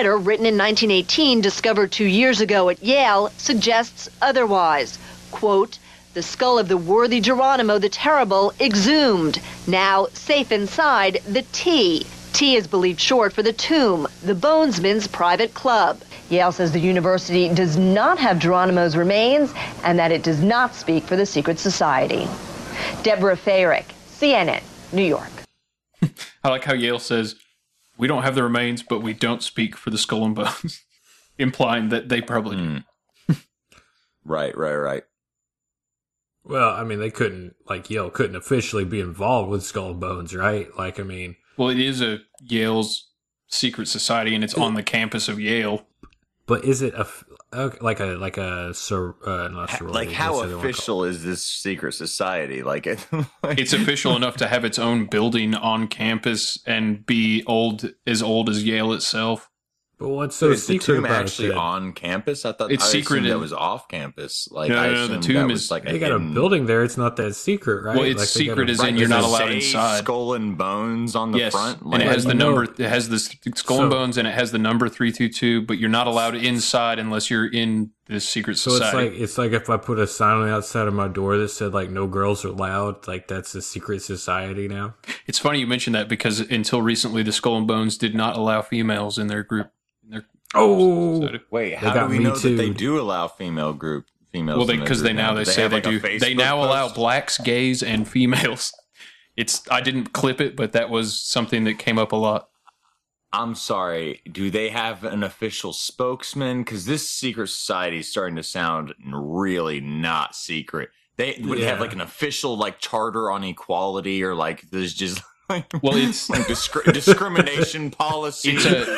letter written in 1918, discovered 2 years ago at Yale, suggests otherwise. Quote, "The skull of the worthy Geronimo the Terrible exhumed. Now, safe inside, the T. T is believed short for the tomb, the bonesman's private club." Yale says the university does not have Geronimo's remains and that it does not speak for the secret society. Deborah Fayrick, CNN, New York. I like how Yale says, we don't have the remains, but we don't speak for the Skull and Bones, implying that they probably do. Right. Well, I mean, Yale couldn't officially be involved with Skull and Bones, right? Well, it is a Yale's secret society, and it's on the campus of Yale. But is it how official is this secret society? It's official enough to have its own building on campus and be as old as Yale itself. But what's so is secret the tomb about actually it? on campus? I thought it's secret. That was off campus. No, the tomb is they got a building there. It's not that secret, right? Well, it's secret as in you're not allowed inside. Skull and Bones on the front, and it has the number. It has the Skull and Bones, and it has the number 322. But you're not allowed inside unless you're in this secret society. So it's like if I put a sign on the outside of my door that said no girls are allowed. That's a secret society now. It's funny you mentioned that because until recently, the Skull and Bones did not allow females in their group. Wait, how do we know that they do allow females? Well, because they say they do. They now allow blacks, gays, and females. I didn't clip it, but that was something that came up a lot. I'm sorry. Do they have an official spokesman? Because this secret society is starting to sound really not secret. They would have an official charter on equality, or there's just. Well, it's discrimination policy.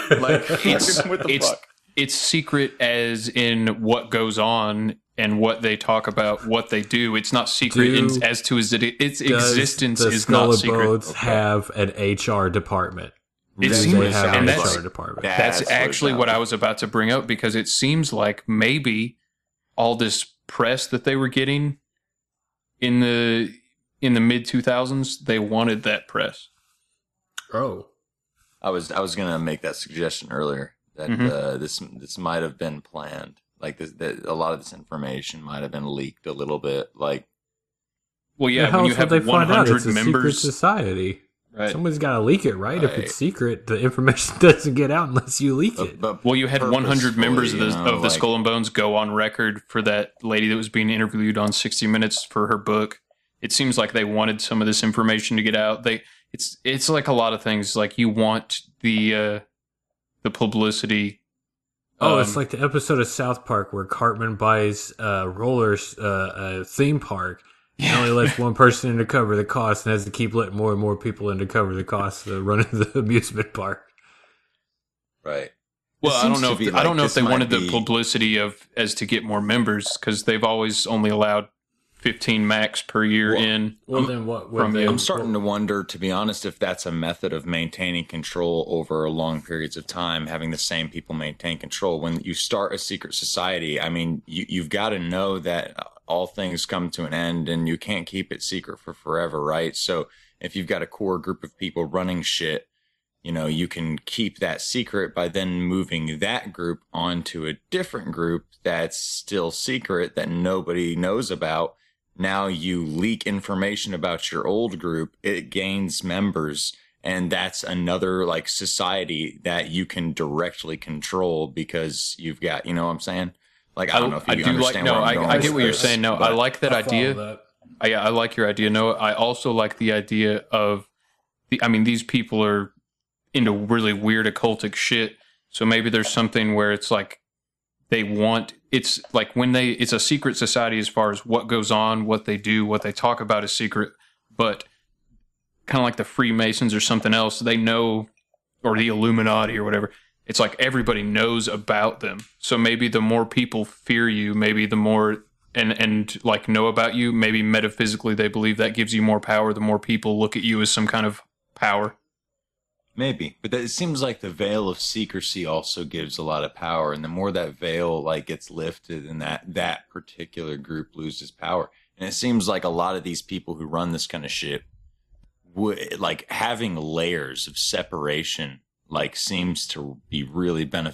It's secret as in what goes on and what they talk about, what they do. It's not secret as to its existence is not secret. Bones have an HR department. That's actually what I was about to bring up, because it seems like maybe all this press that they were getting in the mid 2000s, they wanted that press. Oh, I was gonna make that suggestion earlier that this might have been planned. That a lot of this information might have been leaked a little bit. Well, yeah, when you have 100 members, secret society. Right. Someone's got to leak it, right? If it's secret, the information doesn't get out unless you leak it. Well, you had 100 members of the Skull and Bones go on record for that lady that was being interviewed on 60 Minutes for her book. It seems like they wanted some of this information to get out. It's like a lot of things. You want the publicity. It's like the episode of South Park where Cartman buys rollers a theme park. He only lets one person in to cover the cost and has to keep letting more and more people in to cover the cost of running the amusement park. Right. Well, I don't know if they wanted the publicity as to get more members, because they've always only allowed 15 max per year in. Well, then what? I'm starting to wonder, to be honest, if that's a method of maintaining control over long periods of time, having the same people maintain control. When you start a secret society, I mean, you've got to know that all things come to an end and you can't keep it secret for forever, right? So if you've got a core group of people running shit, you can keep that secret by then moving that group onto a different group that's still secret that nobody knows about. Now you leak information about your old group, it gains members, and that's another society that you can directly control because you've got, you know what I'm saying? I don't know if you understand where I'm going. I get what you're saying. No, I like that idea. I like your idea. No, I also like the idea of these people are into really weird occultic shit. So maybe there's something where it's it's a secret society as far as what goes on, what they do, what they talk about is secret, but kind of like the Freemasons or something else, they know, or the Illuminati or whatever. It's like everybody knows about them. So maybe the more people fear you, maybe the more and know about you, maybe metaphysically they believe that gives you more power. The more people look at you as some kind of power. Maybe, but it seems like the veil of secrecy also gives a lot of power, and the more that veil gets lifted, and that particular group loses power. And it seems like a lot of these people who run this kind of shit would having layers of separation seems to be really beneficial